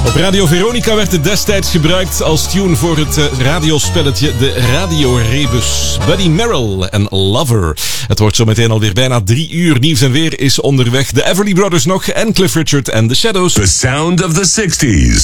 Op Radio Veronica werd het destijds gebruikt als tune voor het radiospelletje De Radio Rebus. Buddy Merrill en Lover. Het wordt zo meteen alweer bijna 3 uur. Nieuws en weer is onderweg. De Everly Brothers nog en Cliff Richard en The Shadows. The sound of the 60s.